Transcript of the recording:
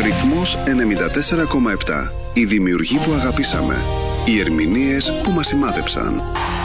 Ρυθμός 94,7. Οι δημιουργοί που αγαπήσαμε. Οι ερμηνείες που μας σημάδεψαν.